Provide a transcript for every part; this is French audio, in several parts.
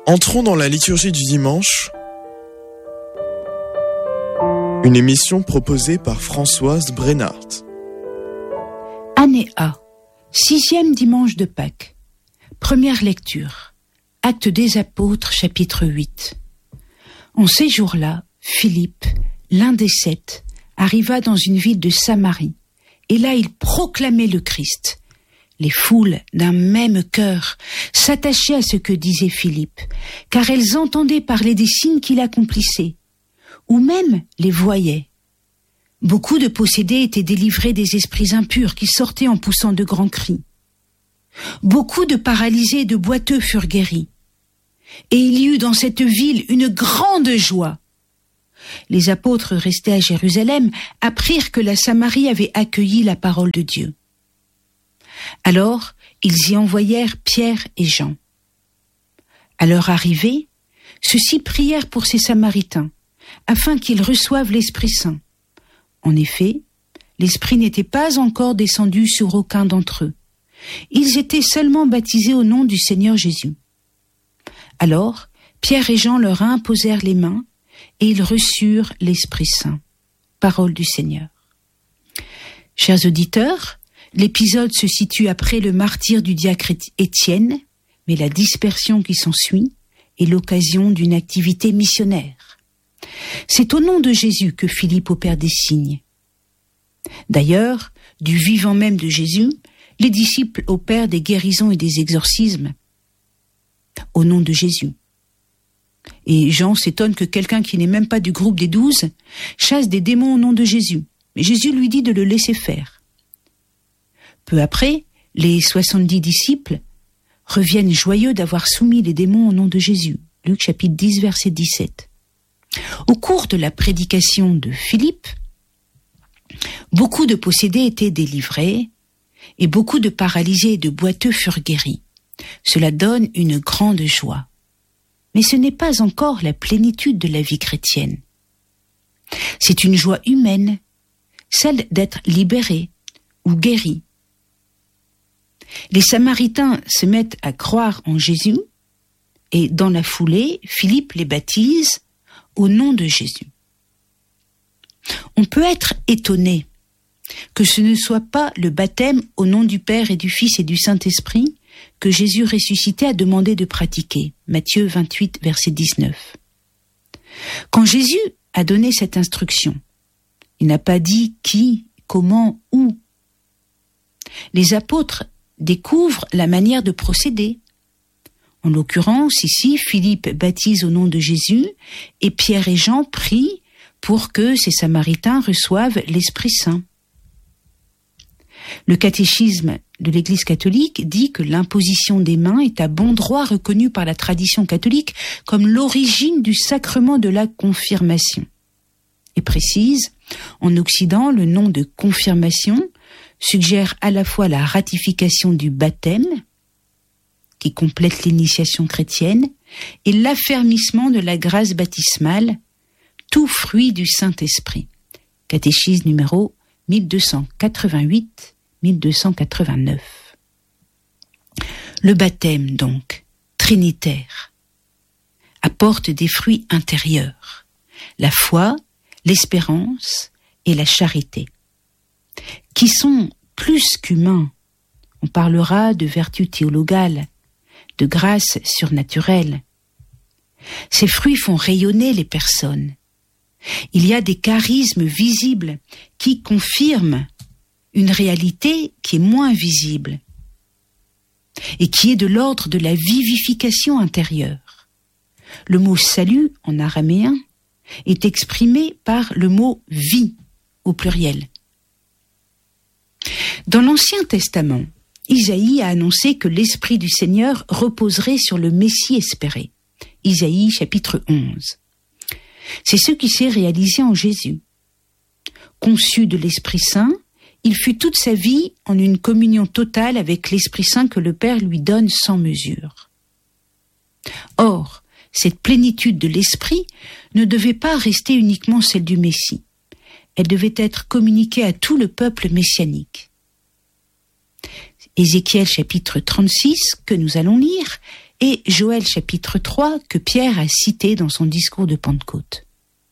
Entrons dans la liturgie du dimanche, une émission proposée par Françoise Brennart. Année A, 6e dimanche de Pâques. Première lecture. Actes des Apôtres, chapitre 8. En ces jours-là, Philippe, l'un des 7, arriva dans une ville de Samarie, et là il proclamait le Christ. Les foules, d'un même cœur, s'attachaient à ce que disait Philippe, car elles entendaient parler des signes qu'il accomplissait, ou même les voyaient. Beaucoup de possédés étaient délivrés des esprits impurs qui sortaient en poussant de grands cris. Beaucoup de paralysés et de boiteux furent guéris. Et il y eut dans cette ville une grande joie. Les apôtres restés à Jérusalem apprirent que la Samarie avait accueilli la parole de Dieu. Alors, ils y envoyèrent Pierre et Jean. À leur arrivée, ceux-ci prièrent pour ces Samaritains, afin qu'ils reçoivent l'Esprit Saint. En effet, l'Esprit n'était pas encore descendu sur aucun d'entre eux. Ils étaient seulement baptisés au nom du Seigneur Jésus. Alors, Pierre et Jean leur imposèrent les mains, et ils reçurent l'Esprit Saint. Parole du Seigneur. Chers auditeurs, l'épisode se situe après le martyre du diacre Étienne, mais la dispersion qui s'ensuit est l'occasion d'une activité missionnaire. C'est au nom de Jésus que Philippe opère des signes. D'ailleurs, du vivant même de Jésus, les disciples opèrent des guérisons et des exorcismes au nom de Jésus. Et Jean s'étonne que quelqu'un qui n'est même pas du groupe des 12 chasse des démons au nom de Jésus. Mais Jésus lui dit de le laisser faire. Peu après, les 70 disciples reviennent joyeux d'avoir soumis les démons au nom de Jésus. Luc chapitre 10, verset 17. Au cours de la prédication de Philippe, beaucoup de possédés étaient délivrés et beaucoup de paralysés et de boiteux furent guéris. Cela donne une grande joie. Mais ce n'est pas encore la plénitude de la vie chrétienne. C'est une joie humaine, celle d'être libéré ou guéri. Les Samaritains se mettent à croire en Jésus et dans la foulée, Philippe les baptise au nom de Jésus. On peut être étonné que ce ne soit pas le baptême au nom du Père et du Fils et du Saint-Esprit que Jésus ressuscité a demandé de pratiquer. Matthieu 28, verset 19. Quand Jésus a donné cette instruction, il n'a pas dit qui, comment, où. Les apôtres découvrent la manière de procéder. En l'occurrence, ici, Philippe baptise au nom de Jésus et Pierre et Jean prient pour que ces Samaritains reçoivent l'Esprit Saint. Le catéchisme de l'Église catholique dit que l'imposition des mains est à bon droit reconnue par la tradition catholique comme l'origine du sacrement de la confirmation. Et précise, en Occident, le nom de confirmation suggère à la fois la ratification du baptême, qui complète l'initiation chrétienne, et l'affermissement de la grâce baptismale, tout fruit du Saint-Esprit. Catéchisme numéro 1288-1289. Le baptême, donc, trinitaire, apporte des fruits intérieurs, la foi, l'espérance et la charité, qui sont plus qu'humains. On parlera de vertu théologale, de grâce surnaturelle. Ces fruits font rayonner les personnes. Il y a des charismes visibles qui confirment une réalité qui est moins visible et qui est de l'ordre de la vivification intérieure. Le mot « salut » en araméen est exprimé par le mot « vie » au pluriel. Dans l'Ancien Testament, Isaïe a annoncé que l'Esprit du Seigneur reposerait sur le Messie espéré. Isaïe chapitre 11. C'est ce qui s'est réalisé en Jésus. Conçu de l'Esprit Saint, il fut toute sa vie en une communion totale avec l'Esprit Saint que le Père lui donne sans mesure. Or, cette plénitude de l'Esprit ne devait pas rester uniquement celle du Messie. Elle devait être communiquée à tout le peuple messianique. Ézéchiel chapitre 36 que nous allons lire et Joël chapitre 3 que Pierre a cité dans son discours de Pentecôte.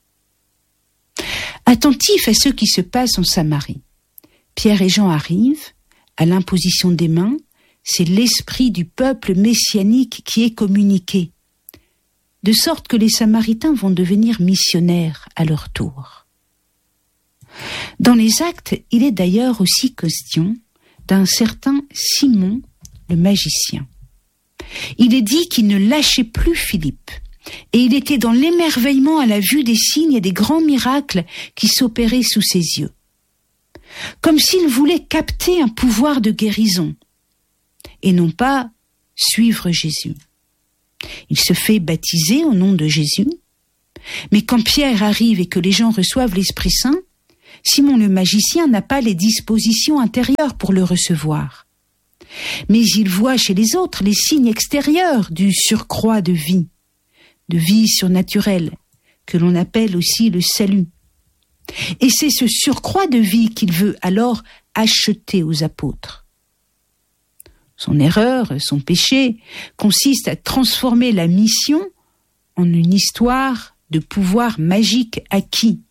Attentifs à ce qui se passe en Samarie, Pierre et Jean arrivent, à l'imposition des mains, c'est l'esprit du peuple messianique qui est communiqué, de sorte que les Samaritains vont devenir missionnaires à leur tour. Dans les Actes, il est d'ailleurs aussi question d'un certain Simon, le magicien. Il est dit qu'il ne lâchait plus Philippe, et il était dans l'émerveillement à la vue des signes et des grands miracles qui s'opéraient sous ses yeux, comme s'il voulait capter un pouvoir de guérison, et non pas suivre Jésus. Il se fait baptiser au nom de Jésus, mais quand Pierre arrive et que les gens reçoivent l'Esprit Saint, Simon le magicien n'a pas les dispositions intérieures pour le recevoir. Mais il voit chez les autres les signes extérieurs du surcroît de vie surnaturelle, que l'on appelle aussi le salut. Et c'est ce surcroît de vie qu'il veut alors acheter aux apôtres. Son erreur, son péché, consiste à transformer la mission en une histoire de pouvoir magique acquis,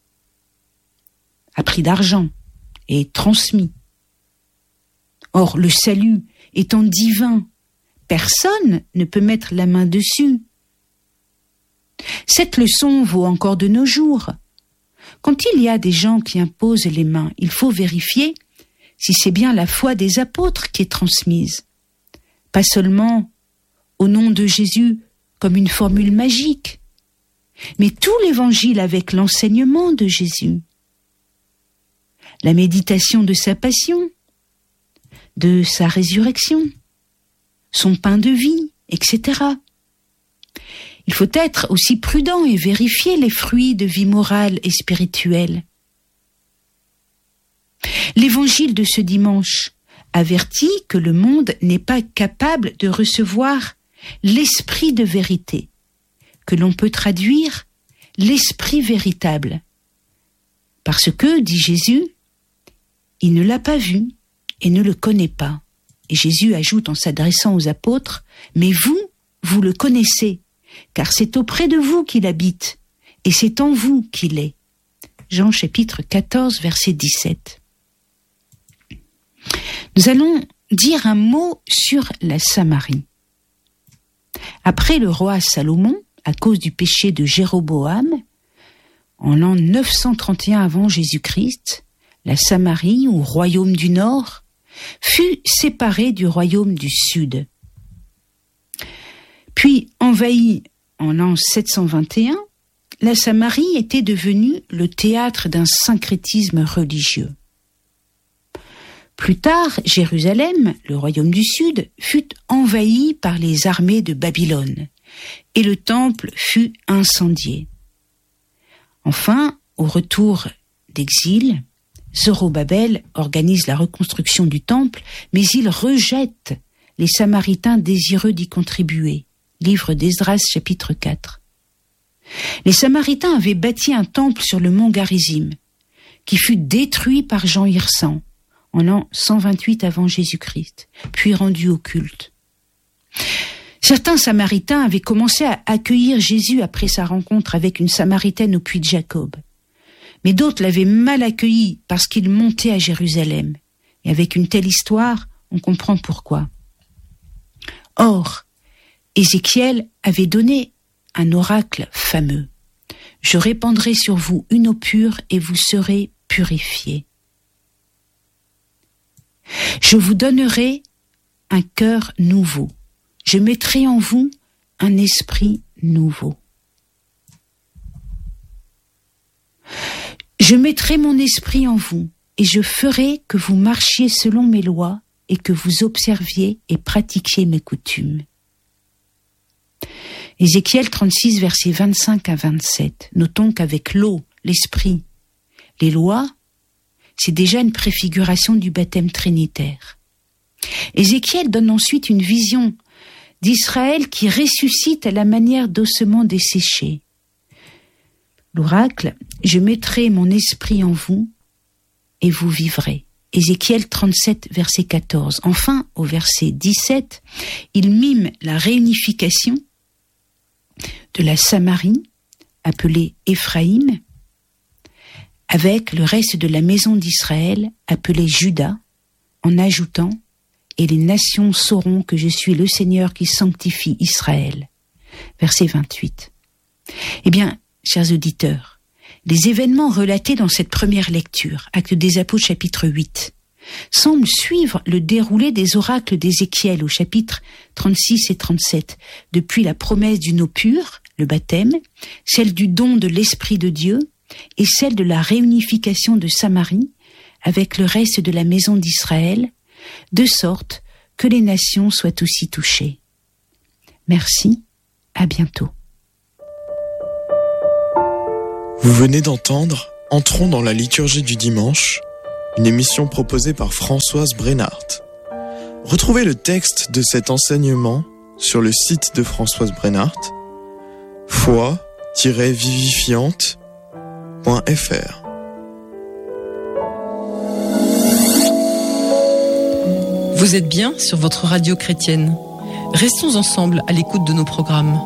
à prix d'argent et transmis. Or, le salut étant divin, personne ne peut mettre la main dessus. Cette leçon vaut encore de nos jours. Quand il y a des gens qui imposent les mains, il faut vérifier si c'est bien la foi des apôtres qui est transmise, pas seulement au nom de Jésus comme une formule magique, mais tout l'évangile avec l'enseignement de Jésus, la méditation de sa passion, de sa résurrection, son pain de vie, etc. Il faut être aussi prudent et vérifier les fruits de vie morale et spirituelle. L'évangile de ce dimanche avertit que le monde n'est pas capable de recevoir l'esprit de vérité, que l'on peut traduire l'esprit véritable. Parce que, dit Jésus, il ne l'a pas vu et ne le connaît pas. Et Jésus ajoute en s'adressant aux apôtres, mais vous, vous le connaissez, car c'est auprès de vous qu'il habite, et c'est en vous qu'il est. Jean chapitre 14, verset 17. Nous allons dire un mot sur la Samarie. Après le roi Salomon, à cause du péché de Jéroboam, en l'an 931 avant Jésus-Christ, la Samarie, ou royaume du Nord, fut séparée du royaume du Sud. Puis, envahie en l'an 721, la Samarie était devenue le théâtre d'un syncrétisme religieux. Plus tard, Jérusalem, le royaume du Sud, fut envahi par les armées de Babylone, et le temple fut incendié. Enfin, au retour d'exil, Zorobabel organise la reconstruction du temple, mais il rejette les Samaritains désireux d'y contribuer. Livre d'Esdras, chapitre 4. Les Samaritains avaient bâti un temple sur le mont Garizim, qui fut détruit par Jean Hirsan en l'an 128 avant Jésus-Christ, puis rendu au culte. Certains Samaritains avaient commencé à accueillir Jésus après sa rencontre avec une Samaritaine au puits de Jacob. Mais d'autres l'avaient mal accueilli parce qu'il montait à Jérusalem. Et avec une telle histoire, on comprend pourquoi. Or, Ézéchiel avait donné un oracle fameux. « Je répandrai sur vous une eau pure et vous serez purifiés. Je vous donnerai un cœur nouveau. Je mettrai en vous un esprit nouveau. Je mettrai mon esprit en vous et je ferai que vous marchiez selon mes lois et que vous observiez et pratiquiez mes coutumes. » Ézéchiel 36, versets 25 à 27. Notons qu'avec l'eau, l'esprit, les lois, c'est déjà une préfiguration du baptême trinitaire. Ézéchiel donne ensuite une vision d'Israël qui ressuscite à la manière d'ossements desséchés. L'oracle, « Je mettrai mon esprit en vous et vous vivrez, Ézéchiel 37, verset 14. Enfin, au verset 17, il mime la réunification de la Samarie, appelée Éphraïm, avec le reste de la maison d'Israël, appelée Juda, en ajoutant « Et les nations sauront que je suis le Seigneur qui sanctifie Israël ». Verset 28. Eh bien, chers auditeurs, les événements relatés dans cette première lecture, Actes des Apôtres chapitre 8, semblent suivre le déroulé des oracles d'Ézéchiel au chapitre 36 et 37, depuis la promesse d'une eau pure, le baptême, celle du don de l'Esprit de Dieu et celle de la réunification de Samarie avec le reste de la maison d'Israël, de sorte que les nations soient aussi touchées. Merci, à bientôt. Vous venez d'entendre Entrons dans la liturgie du dimanche, une émission proposée par Françoise Brennart. Retrouvez le texte de cet enseignement sur le site de Françoise Brennart, foi-vivifiante.fr. Vous êtes bien sur votre radio chrétienne. Restons ensemble à l'écoute de nos programmes.